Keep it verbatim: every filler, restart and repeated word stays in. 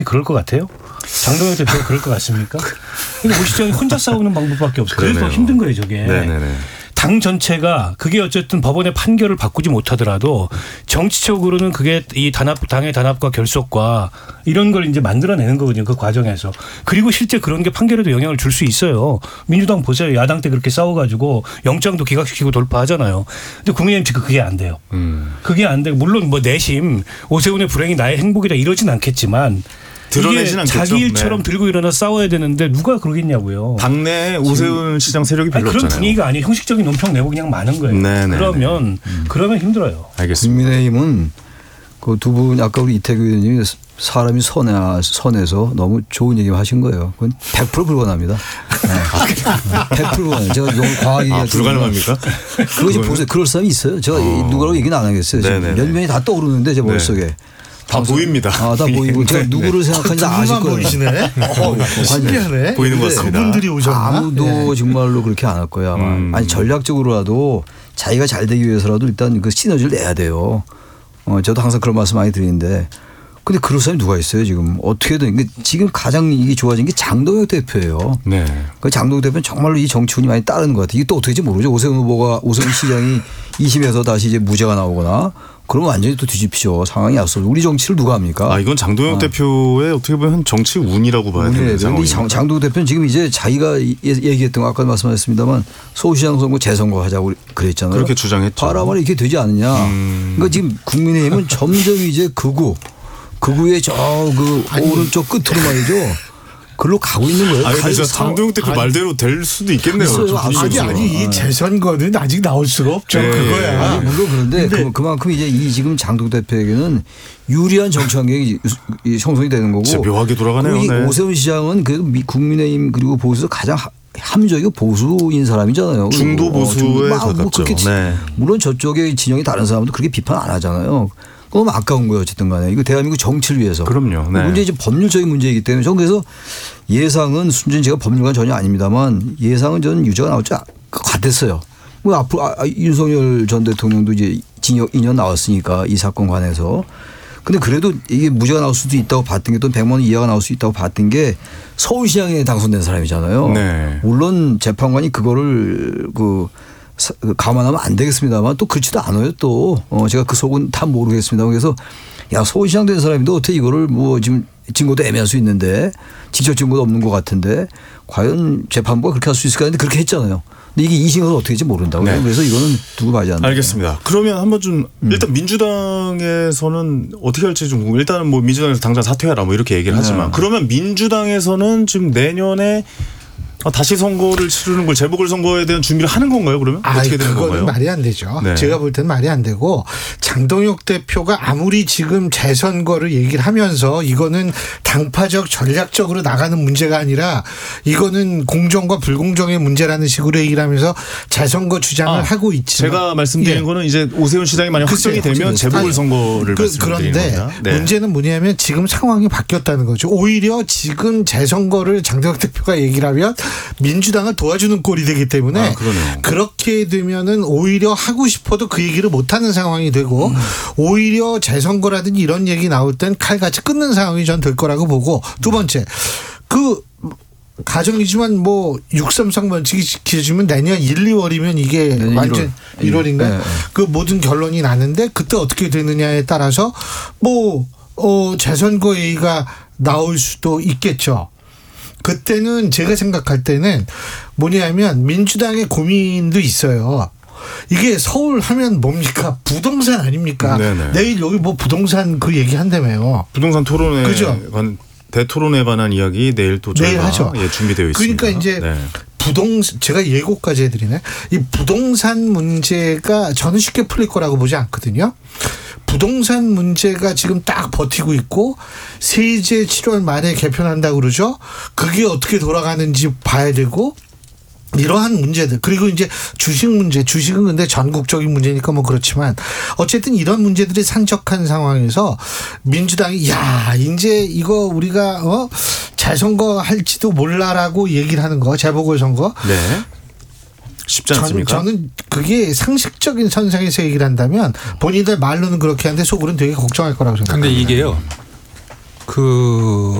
그럴 것 같아요? 장동혁 대표가 그럴 것 같습니까? 그러니까 오 시장이 혼자 싸우는 방법밖에 없어요. 그래서 그러네요. 힘든 거예요, 저게. 네네네. 당 전체가 그게 어쨌든 법원의 판결을 바꾸지 못하더라도 정치적으로는 그게 이 단합, 당의 단합과 결속과 이런 걸 이제 만들어내는 거거든요. 그 과정에서. 그리고 실제 그런 게 판결에도 영향을 줄 수 있어요. 민주당 보세요. 야당 때 그렇게 싸워가지고 영장도 기각시키고 돌파하잖아요. 근데 국민의힘 지금 그게 안 돼요. 음. 그게 안 되고 물론 뭐 내심 오세훈의 불행이 나의 행복이다 이러진 않겠지만 드러내진 않겠죠. 자기 일처럼 네. 들고 일어나 싸워야 되는데 누가 그러겠냐고요. 당내에 오세훈 시장 세력이 별로 아니, 그런 없잖아요. 분위기가 아니에요. 형식적인 논평 내고 그냥 많은 거예요. 네네네. 그러면 음. 그러면 힘들어요. 알겠습니다. 국민의힘은 그 두 분 아까 우리 이태규 의원님이 사람이 선해, 선해서 너무 좋은 얘기 하신 거예요. 그건 백 퍼센트 불가능합니다. 네. 백 퍼센트 불가능. 제가 너무 과하게 아, 불가능합니까? 그거 좀 보세요. 그럴 사람이 있어요. 제가 어. 누구라고 얘기는 안 하겠어요. 몇 명이 다 떠오르는데 제 머릿속에. 네. 다 방송. 보입니다. 아, 다 보이고 제가 누구를 생각하는지 아실 거예요. 보이시네. 어, 신기하네. 보이는 것 같습니다. 그분들이 오셨나? 아무도 네. 정말로 그렇게 안 할 거야. 아마. 음. 아니 전략적으로라도 자기가 잘 되기 위해서라도 일단 그 시너지를 내야 돼요. 어, 저도 항상 그런 말씀 많이 드리는데 근데 그럴 사람이 누가 있어요 지금 어떻게든 지금 가장 이게 좋아진 게 장동혁 대표예요. 네. 그 장동혁 대표는 정말로 이 정치운이 많이 따르는 것 같아요. 이게 또 어떻게인지 모르죠. 오세훈 후보가 오세훈 시장이 이 심에서 다시 이제 무죄가 나오거나 그러면 완전히 또 뒤집히죠. 상황이 앞서 우리 정치를 누가 합니까? 아 이건 장동혁 아. 대표의 어떻게 보면 정치 운이라고 봐야 되는 상황입니다. 장, 장동혁 대표는 지금 이제 자기가 얘기했던 거 아까 말씀하셨습니다만 서울시장 선거 재선거 하자고 그랬잖아요. 그렇게 주장했죠. 바라만 이렇게 되지 않느냐. 음. 그러니까 지금 국민의힘은 점점 이제 극우 극우의 저 그 오른쪽 끝으로 말이죠. 글로 가고 있는 거예요. 아니, 근데 장동혁 대표 말대로 될 수도 있겠네요. 아니, 아니, 이 재선거는 아직 나올 수가 없죠. 네. 그거야. 아니, 물론 그런데 그, 그만큼 이제 이 지금 장동혁 대표에게는 유리한 정치 환경이 형성이 되는 거고. 진짜 묘하게 돌아가네요. 이 네. 오세훈 시장은 그래도 국민의힘 그리고 보수에서 가장 합리적이고 보수인 사람이잖아요. 중도 보수에 가깝죠. 네. 물론 저쪽에 진영이 다른 사람도 그렇게 비판 안 하잖아요. 너무 아까운 거예요. 어쨌든 간에. 이거 대한민국 정치를 위해서. 그럼요. 네. 문제 이제 법률적인 문제이기 때문에 저는 그래서 예상은 순전히 제가 법률가는 전혀 아닙니다만 예상은 저는 유죄가 나올 줄 같았어요. 뭐 앞으로 아, 윤석열 전 대통령도 이제 징역 이 년 나왔으니까 이 사건 관해서. 근데 그래도 이게 무죄가 나올 수도 있다고 봤던 게 또 백만 원 이하가 나올 수 있다고 봤던 게 서울시장에 당선된 사람이잖아요. 네. 물론 재판관이 그거를 그 감안하면 안 되겠습니다만 또 그렇지도 않아요 또. 어 제가 그 속은 다 모르겠습니다. 그래서 야 서울시장 된 사람인데 어떻게 이거를 뭐 지금 증거도 애매할 수 있는데 직접 증거도 없는 것 같은데 과연 재판부가 그렇게 할 수 있을까 했는데 그렇게 했잖아요. 근데 이게 이 심에서 어떻게 될지 모른다고요. 네. 그래서 이거는 두고 봐야지 않나요. 알겠습니다. 그러면 한번 좀 일단 음. 민주당에서는 어떻게 할지 좀 궁금해요. 일단은 뭐 민주당에서 당장 사퇴하라 뭐 이렇게 얘기를 하지만 네. 그러면 민주당에서는 지금 내년에 다시 선거를 치르는 걸 재보궐선거에 대한 준비를 하는 건가요? 그러면 아이, 어떻게 되는 그거는 건가요? 말이 안 되죠. 네. 제가 볼 때는 말이 안 되고 장동혁 대표가 아무리 지금 재선거를 얘기를 하면서 이거는 당파적 전략적으로 나가는 문제가 아니라 이거는 공정과 불공정의 문제라는 식으로 얘기를 하면서 재선거 주장을 아, 하고 있지만 제가 말씀드린 예. 거는 이제 오세훈 시장이 만약 글쎄요. 확정이 되면 재보궐선거를 그, 말씀드리는 그런데 겁니다. 네. 문제는 뭐냐면 지금 상황이 바뀌었다는 거죠. 오히려 지금 재선거를 장동혁 대표가 얘기를 하면 민주당을 도와주는 꼴이 되기 때문에 아, 그렇게 되면은 오히려 하고 싶어도 그 얘기를 못하는 상황이 되고 음. 오히려 재선거라든지 이런 얘기 나올 땐 칼같이 끊는 상황이 전 될 거라고 보고 두 번째 그 가정이지만 뭐 육삼삼 원칙이 지켜지면 내년 일, 이월이면 이게 네, 완전 일월인가 네, 네. 그 모든 결론이 나는데 그때 어떻게 되느냐에 따라서 뭐 어, 재선거 얘기가 나올 수도 있겠죠. 그때는 제가 생각할 때는 뭐냐면 민주당의 고민도 있어요. 이게 서울 하면 뭡니까? 부동산 아닙니까? 네네. 내일 여기 뭐 부동산 그 얘기 한다며요. 부동산 토론회 그죠? 관 대토론에 관한 이야기 내일 또 저희가 내일 하죠. 예, 준비되어 있습니다. 그러니까 이제 네. 부동산 제가 예고까지 해드리네. 이 부동산 문제가 저는 쉽게 풀릴 거라고 보지 않거든요. 부동산 문제가 지금 딱 버티고 있고 세제 칠월 말에 개편한다고 그러죠. 그게 어떻게 돌아가는지 봐야 되고 이러한 문제들 그리고 이제 주식 문제 주식은 근데 전국적인 문제니까 뭐 그렇지만 어쨌든 이런 문제들이 산적한 상황에서 민주당이 야 이제 이거 우리가 어 재선거 할지도 몰라라고 얘기를 하는 거 재보궐선거 네. 쉽지 않습니까? 저는, 저는 그게 상식적인 선상에서 얘기를 한다면 본인들 말로는 그렇게 하는데 속으로는 되게 걱정할 거라고 생각합니다. 그런데 이게요. 그